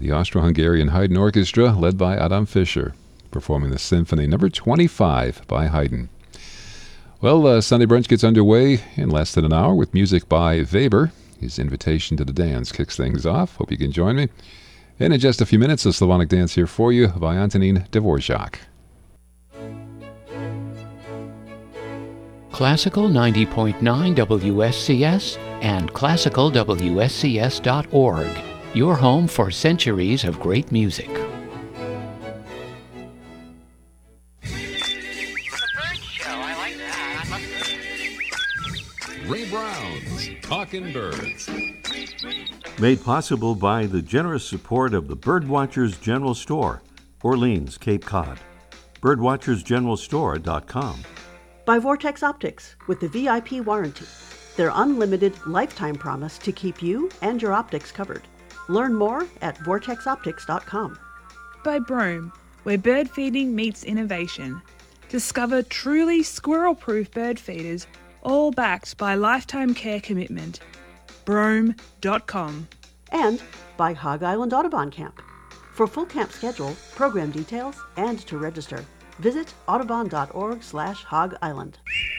the Austro-Hungarian Haydn Orchestra, led by Adam Fischer, performing the Symphony number 25 by Haydn. Well, Sunday Brunch gets underway in less than an hour with music by Weber. His Invitation to the Dance kicks things off. Hope you can join me. And in just a few minutes, a Slavonic dance here for you by Antonin Dvorak. Classical 90.9 WSCS and classicalwscs.org. Your home for centuries of great music. Ray Brown's Talkin' Birds. Made possible by the generous support of the Birdwatchers General Store, Orleans, Cape Cod. Birdwatchersgeneralstore.com. By Vortex Optics with the VIP warranty, their unlimited lifetime promise to keep you and your optics covered. Learn more at vortexoptics.com. By Brome, where bird feeding meets innovation. Discover truly squirrel-proof bird feeders, all backed by lifetime care commitment. Brome.com. And by Hog Island Audubon Camp. For full camp schedule, program details, and to register, visit audubon.org/Hog Island.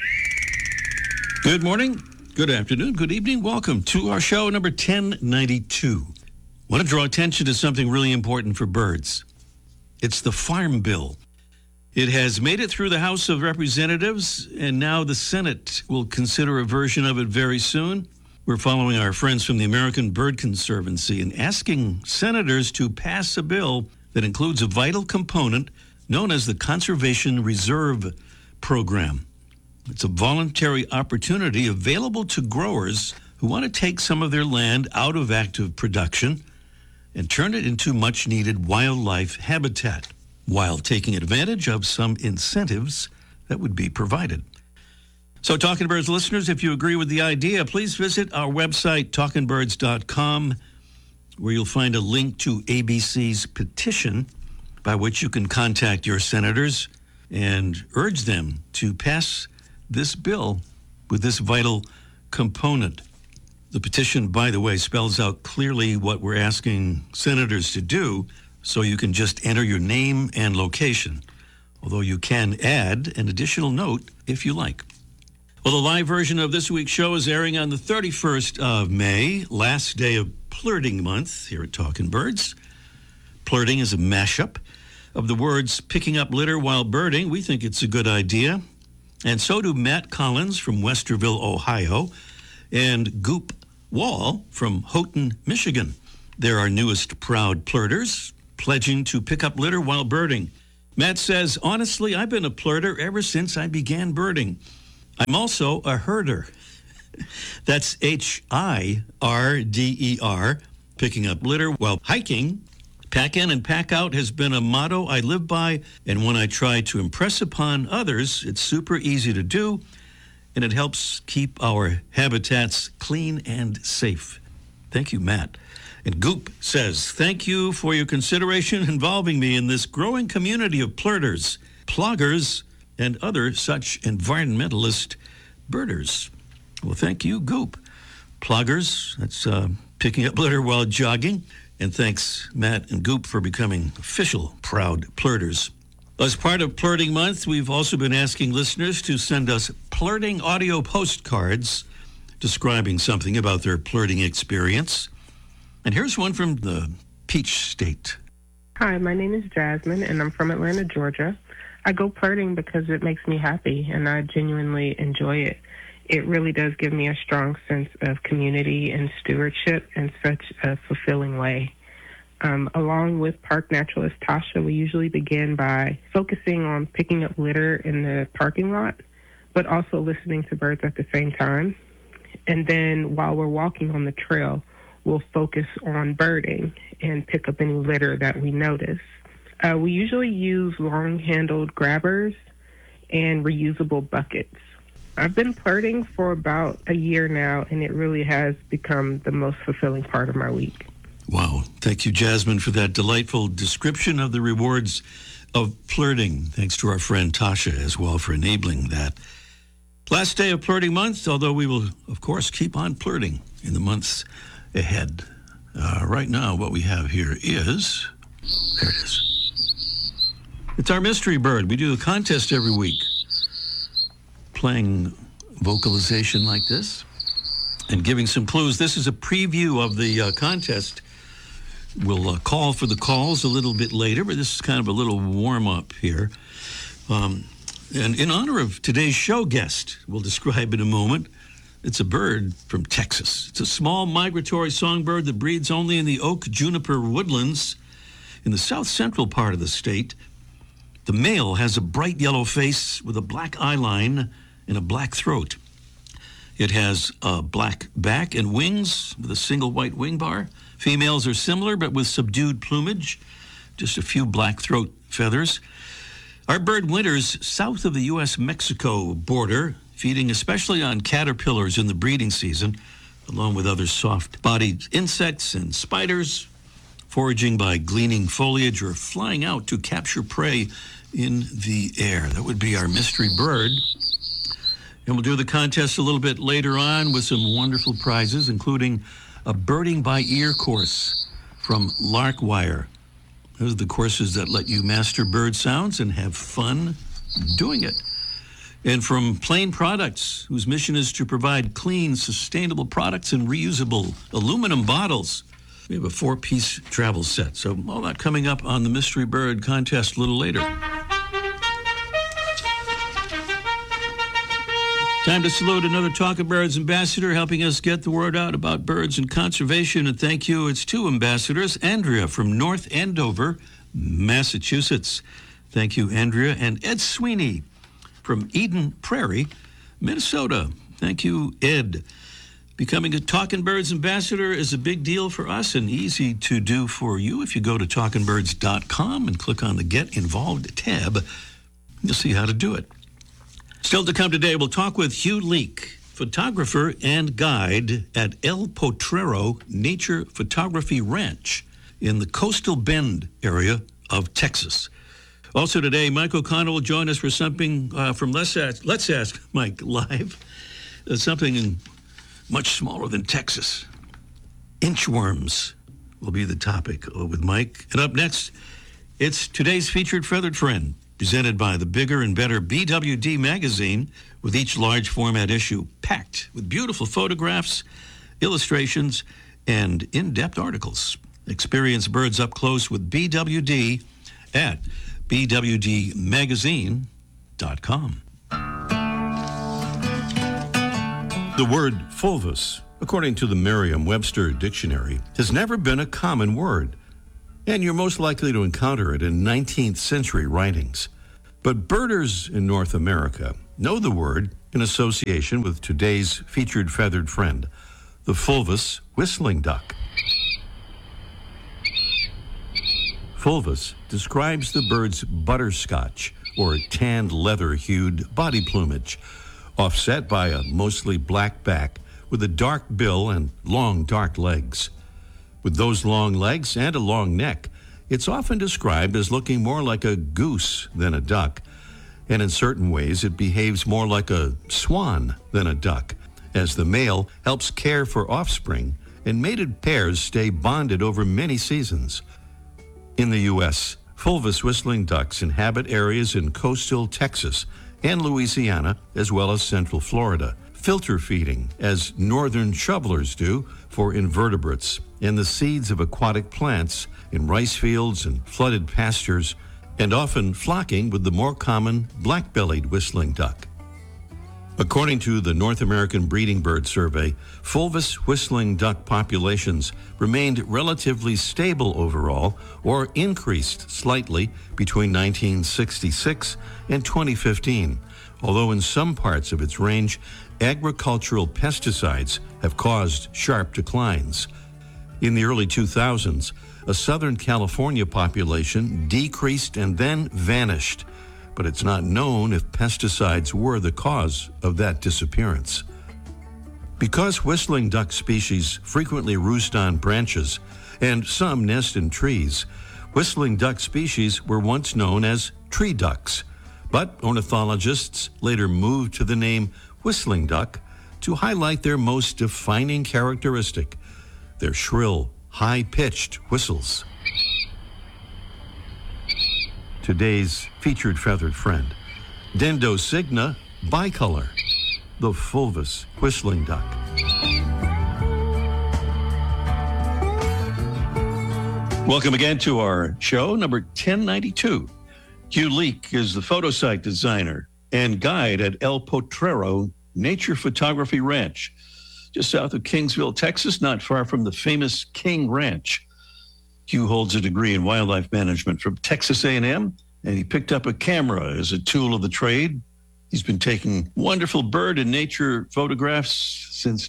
Good morning, good afternoon, good evening. Welcome to our show number 1092. I want to draw attention to something really important for birds. It's the Farm Bill. It has made it through the House of Representatives, and now the Senate will consider a version of it very soon. We're following our friends from the American Bird Conservancy and asking senators to pass a bill that includes a vital component known as the Conservation Reserve Program. It's a voluntary opportunity available to growers who want to take some of their land out of active production and turn it into much-needed wildlife habitat, while taking advantage of some incentives that would be provided. So, Talking Birds listeners, if you agree with the idea, please visit our website, talkingbirds.com, where you'll find a link to ABC's petition by which you can contact your senators and urge them to pass this bill with this vital component. The petition, by the way, spells out clearly what we're asking senators to do, so you can just enter your name and location, although you can add an additional note if you like. Well, the live version of this week's show is airing on the 31st of May, last day of Plurting Month here at Talkin' Birds. Plurting is a mashup of the words picking up litter while birding. We think it's a good idea. And so do Matt Collins from Westerville, Ohio, and Goop Wall from Houghton, Michigan. They're our newest proud plurters, pledging to pick up litter while birding. Matt says, honestly, I've been a plurter ever since I began birding. I'm also a herder. That's HIRDER, picking up litter while hiking. Pack in and pack out has been a motto I live by, and when I try to impress upon others, it's super easy to do, and it helps keep our habitats clean and safe. Thank you, Matt. And Goop says, thank you for your consideration involving me in this growing community of plurters, ploggers, and other such environmentalist birders. Well, thank you, Goop. Ploggers, that's picking up litter while jogging. And thanks, Matt and Goop, for becoming official proud plurters. As part of Plurting Month, we've also been asking listeners to send us plurting audio postcards describing something about their plurting experience. And here's one from the Peach State. Hi, my name is Jasmine, and I'm from Atlanta, Georgia. I go plurting because it makes me happy, and I genuinely enjoy it. It really does give me a strong sense of community and stewardship in such a fulfilling way. Along with park naturalist Tasha, we usually begin by focusing on picking up litter in the parking lot, but also listening to birds at the same time. And then while we're walking on the trail, we'll focus on birding and pick up any litter that we notice. We usually use long-handled grabbers and reusable buckets. I've been plurting for about a year now, and it really has become the most fulfilling part of my week. Wow. Thank you, Jasmine, for that delightful description of the rewards of plurting. Thanks to our friend Tasha as well for enabling that. Last day of Plurting Month, although we will, of course, keep on plurting in the months ahead. Right now, what we have here is... There it is. It's our mystery bird. We do a contest every week, playing vocalization like this and giving some clues. This is a preview of the contest. We'll call for the calls a little bit later, but this is kind of a little warm-up here. And in honor of today's show guest, we'll describe in a moment, it's a bird from Texas. It's a small migratory songbird that breeds only in the oak juniper woodlands in the south-central part of the state. The male has a bright yellow face with a black eye line and a black throat. It has a black back and wings with a single white wing bar. Females are similar, but with subdued plumage, just a few black throat feathers. Our bird winters south of the U.S.-Mexico border, feeding especially on caterpillars in the breeding season, along with other soft-bodied insects and spiders, foraging by gleaning foliage or flying out to capture prey in the air. That would be our mystery bird. And we'll do the contest a little bit later on with some wonderful prizes, including a birding by ear course from Larkwire. Those are the courses that let you master bird sounds and have fun doing it. And from Plain Products, whose mission is to provide clean, sustainable products in reusable aluminum bottles. We have a 4-piece travel set. So all that coming up on the Mystery Bird contest a little later. Time to salute another Talking Birds ambassador helping us get the word out about birds and conservation. And thank you. It's 2 ambassadors. Andrea from North Andover, Massachusetts. Thank you, Andrea. And Ed Sweeney from Eden Prairie, Minnesota. Thank you, Ed. Becoming a Talking Birds ambassador is a big deal for us and easy to do for you. If you go to talkingbirds.com and click on the Get Involved tab, you'll see how to do it. Still to come today, we'll talk with Hugh Leake, photographer and guide at El Potrero Nature Photography Ranch in the Coastal Bend area of Texas. Also today, Mike O'Connell will join us for something from Let's Ask Mike Live, something much smaller than Texas. Inchworms will be the topic with Mike. And up next, it's today's featured feathered friend, presented by the bigger and better BWD magazine, with each large format issue packed with beautiful photographs, illustrations, and in-depth articles. Experience birds up close with BWD at bwdmagazine.com. The word fulvus, according to the Merriam-Webster dictionary, has never been a common word, and you're most likely to encounter it in 19th century writings. But birders in North America know the word in association with today's featured feathered friend, the fulvus whistling duck. Fulvus describes the bird's butterscotch or tanned leather-hued body plumage, offset by a mostly black back with a dark bill and long, dark legs. With those long legs and a long neck, it's often described as looking more like a goose than a duck, and in certain ways it behaves more like a swan than a duck, as the male helps care for offspring and mated pairs stay bonded over many seasons. In the U.S., fulvus whistling ducks inhabit areas in coastal Texas and Louisiana, as well as central Florida, filter feeding, as northern shovelers do, for invertebrates and the seeds of aquatic plants in rice fields and flooded pastures, and often flocking with the more common black-bellied whistling duck. According to the North American Breeding Bird Survey, fulvus whistling duck populations remained relatively stable overall or increased slightly between 1966 and 2015, although in some parts of its range, agricultural pesticides have caused sharp declines. In the early 2000s, a Southern California population decreased and then vanished, but it's not known if pesticides were the cause of that disappearance. Because whistling duck species frequently roost on branches and some nest in trees, whistling duck species were once known as tree ducks, but ornithologists later moved to the name whistling duck to highlight their most defining characteristic, their shrill, high-pitched whistles. Today's featured feathered friend, Dendrocygna bicolor, the fulvous whistling duck. Welcome again to our show, number 1092. Hugh Leake is the photo site designer and guide at El Potrero Nature Photography Ranch, just south of Kingsville, Texas, not far from the famous King Ranch. Hugh holds a degree in wildlife management from Texas A&M, and he picked up a camera as a tool of the trade. He's been taking wonderful bird and nature photographs since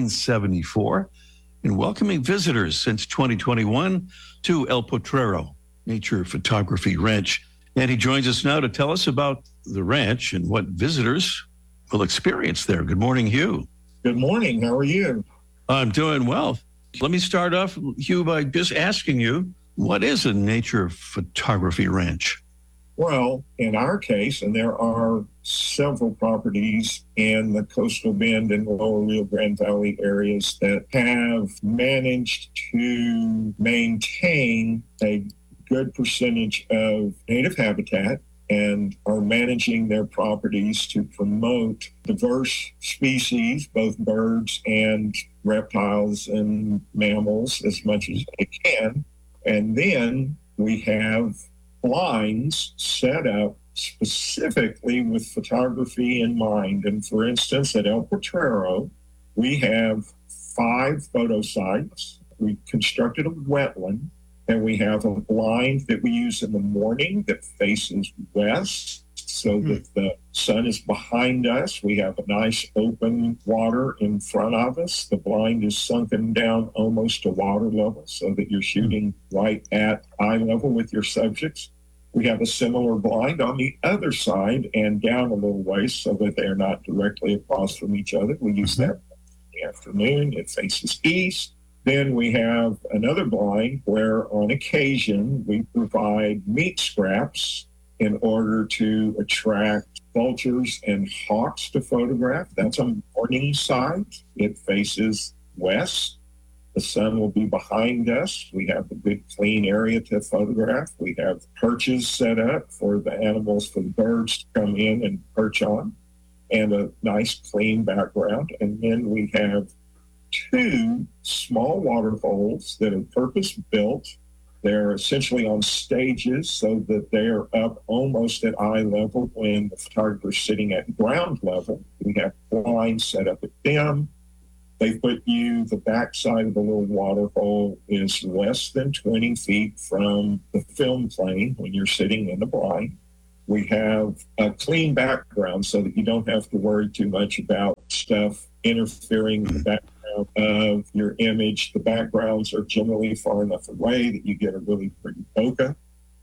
1974 and welcoming visitors since 2021 to El Potrero Nature Photography Ranch. And he joins us now to tell us about the ranch and what visitors will experience there. Good morning, Hugh. Good morning. How are you? I'm doing well. Let me start off, Hugh, by just asking you, what is a nature photography ranch? Well, in our case, and there are several properties in the Coastal Bend and Lower Rio Grande Valley areas that have managed to maintain a good percentage of native habitat and are managing their properties to promote diverse species, both birds and reptiles and mammals, as much as they can. And then we have blinds set up specifically with photography in mind. And for instance, at El Potrero, we have 5 photo sites. We constructed a wetland, and we have a blind that we use in the morning that faces west so that the sun is behind us. We have a nice open water in front of us. The blind is sunken down almost to water level so that you're shooting right at eye level with your subjects. We have a similar blind on the other side and down a little ways so that they're not directly across from each other. We use that in the afternoon. It faces east. Then we have another blind where on occasion we provide meat scraps in order to attract vultures and hawks to photograph. That's a morning side. It faces west. The sun will be behind us. We have a good clean area to photograph. We have perches set up for the animals, for the birds to come in and perch on, and a nice clean background. And then we have 2 small water holes that are purpose-built. They're essentially on stages so that they are up almost at eye level when the photographer is sitting at ground level. We have blinds set up at them. They put you, the backside of the little water hole is less than 20 feet from the film plane when you're sitting in the blind. We have a clean background so that you don't have to worry too much about stuff interfering with the background of your image. The backgrounds are generally far enough away that you get a really pretty bokeh.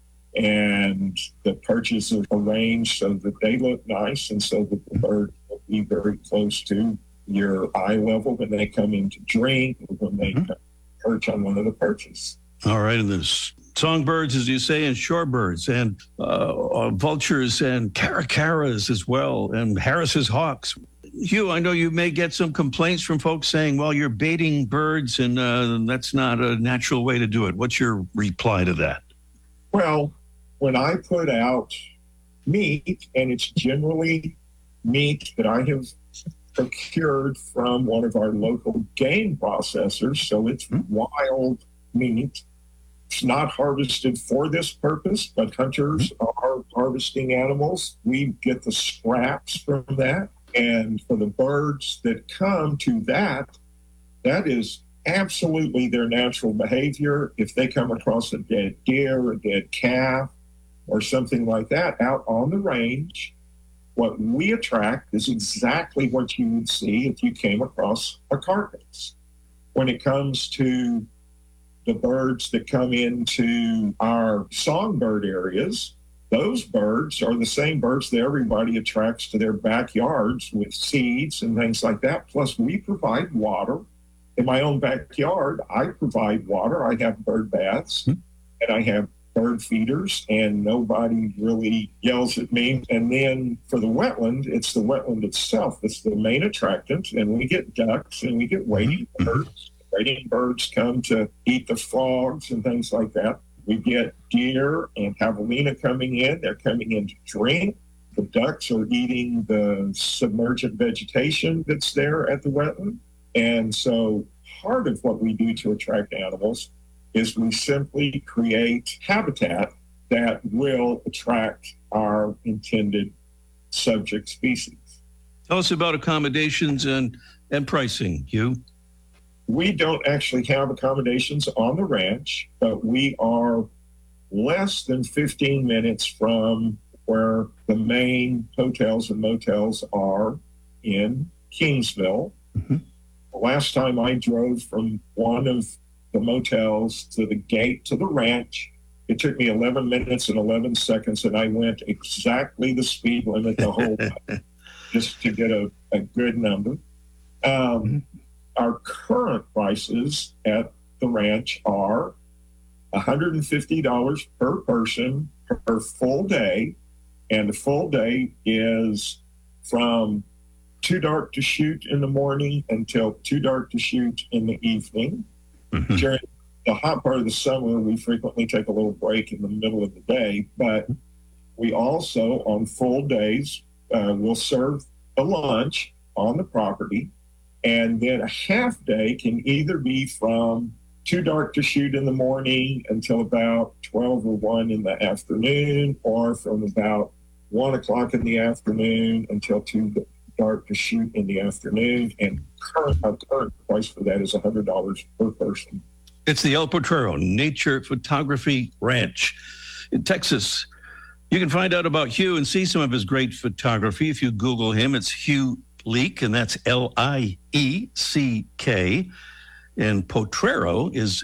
And the perches are arranged so that they look nice and so that the bird will be very close to your eye level when they come in to drink or when they perch on one of the perches. All right, and there's songbirds, as you say, and shorebirds, and vultures, and caracaras as well, and Harris's hawks. Hugh, I know you may get some complaints from folks saying, well, you're baiting birds, and that's not a natural way to do it. What's your reply to that? Well, when I put out meat, and it's generally meat that I have procured from one of our local game processors, so it's wild meat. It's not harvested for this purpose, but hunters are harvesting animals. We get the scraps from that. And for the birds that come to that, that is absolutely their natural behavior. If they come across a dead deer, a dead calf, or something like that out on the range, what we attract is exactly what you would see if you came across a carcass. When it comes to the birds that come into our songbird areas, those birds are the same birds that everybody attracts to their backyards with seeds and things like that. Plus, we provide water. In my own backyard, I provide water. I have bird baths, and I have bird feeders, and nobody really yells at me. And then for the wetland, it's the wetland itself that's the main attractant, and we get ducks and we get wading birds. migrating birds come to eat the frogs and things like that. We get deer and javelina coming in. They're coming in to drink. The ducks are eating the submergent vegetation that's there at the wetland. And so part of what we do to attract animals is we simply create habitat that will attract our intended subject species. Tell us about accommodations and pricing, Hugh. We don't actually have accommodations on the ranch, but we are less than 15 minutes from where the main hotels and motels are in Kingsville. Mm-hmm. The last time I drove from one of the motels to the gate to the ranch, it took me 11 minutes and 11 seconds, and I went exactly the speed limit the whole time, just to get a good number. Our current prices at the ranch are $150 per person per full day, and the full day is from too dark to shoot in the morning until too dark to shoot in the evening. Mm-hmm. During the hot part of the summer, we frequently take a little break in the middle of the day, but we also, on full days, will serve a lunch on the property, and then a half day can either be from too dark to shoot in the morning until about 12 or 1 in the afternoon, or from about 1 o'clock in the afternoon until too dark to shoot in the afternoon. And our current price for that is $100 per person. It's the El Potrero Nature Photography Ranch in Texas. You can find out about Hugh and see some of his great photography if you Google him. It's Hugh Leek, and that's Lieck. And Potrero is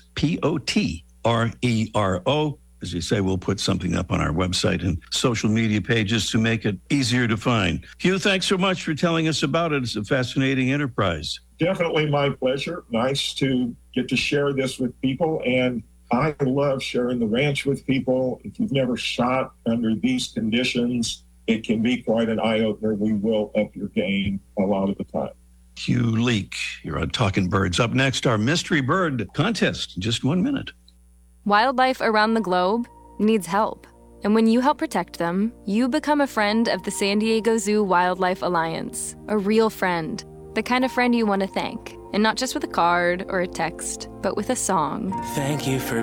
Potrero. As you say, we'll put something up on our website and social media pages to make it easier to find. Hugh, thanks so much for telling us about it. It's a fascinating enterprise. Definitely my pleasure. Nice to get to share this with people. And I love sharing the ranch with people. If you've never shot under these conditions, it can be quite an eye-opener. We will up your game a lot of the time. Hugh Leek, you're on Talking Birds. Up next, our mystery bird contest in just 1 minute. Wildlife around the globe needs help. And when you help protect them, you become a friend of the San Diego Zoo Wildlife Alliance. A real friend. The kind of friend you want to thank. And not just with a card or a text, but with a song. Thank you for